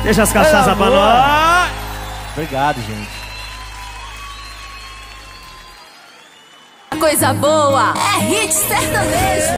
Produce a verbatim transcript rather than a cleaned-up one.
Deixa as cachaças pra nós. Obrigado, gente. Coisa boa é hit sertanejo.